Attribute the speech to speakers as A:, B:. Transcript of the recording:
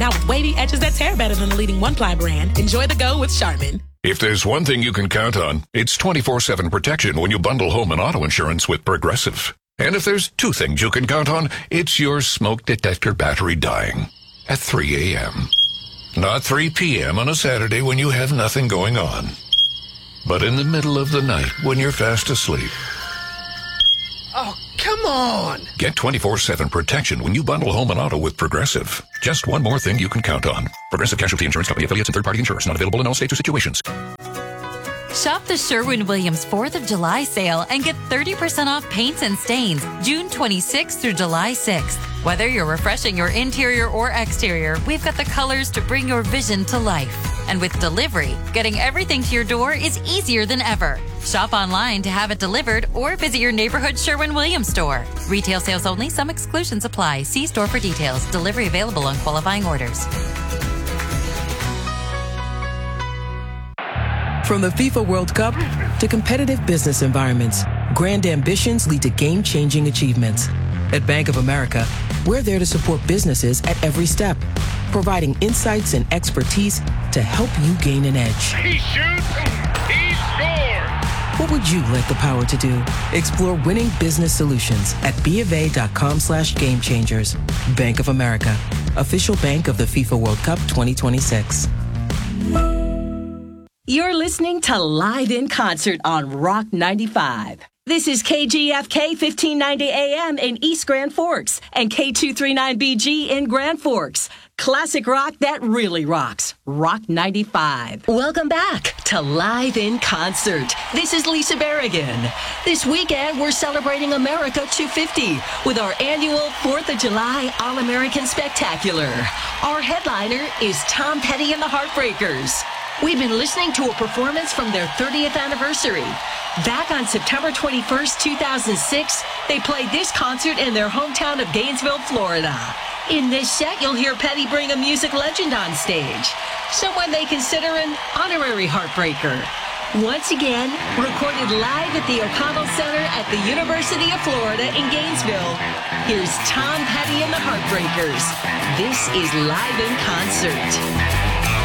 A: Now with wavy edges that tear better than the leading one-ply brand, enjoy the go with Charmin.
B: If there's one thing you can count on, it's 24/7 protection when you bundle home and auto insurance with Progressive. And if there's two things you can count on, it's your smoke detector battery dying at 3 a.m. Not 3 p.m. on a Saturday when you have nothing going on, but in the middle of the night when you're fast asleep.
C: Oh, come on!
B: Get 24/7 protection when you bundle home and auto with Progressive. Just one more thing you can count on. Progressive Casualty Insurance Company affiliates and third-party insurers. Not available in all states or situations.
D: Shop the Sherwin-Williams 4th of July sale and get 30% off paints and stains June 26th through July 6th. Whether you're refreshing your interior or exterior, we've got the colors to bring your vision to life. And with delivery, getting everything to your door is easier than ever. Shop online to have it delivered or visit your neighborhood Sherwin-Williams store. Retail sales only. Some exclusions apply. See store for details. Delivery available on qualifying orders.
E: From the FIFA World Cup to competitive business environments, grand ambitions lead to game-changing achievements. At Bank of America, we're there to support businesses at every step, providing insights and expertise to help you gain an edge.
F: He shoots, he scores!
E: What would you like the power to do? Explore winning business solutions at BofA.com/gamechangers. Bank of America, official bank of the FIFA World Cup 2026.
G: You're listening to Live in Concert on Rock 95. This is KGFK 1590 AM in East Grand Forks and K239BG in Grand Forks. Classic rock that really rocks. Rock 95. Welcome back to Live in Concert. This is Lisa Berrigan. This weekend, we're celebrating America 250 with our annual 4th of July All-American Spectacular. Our headliner is Tom Petty and the Heartbreakers. We've been listening to a performance from their 30th anniversary. Back on September 21st, 2006, they played this concert in their hometown of Gainesville, Florida. In this set, you'll hear Petty bring a music legend on stage, someone they consider an honorary heartbreaker. Once again, recorded live at the O'Connell Center at the University of Florida in Gainesville, here's Tom Petty and the Heartbreakers. This is Live in Concert.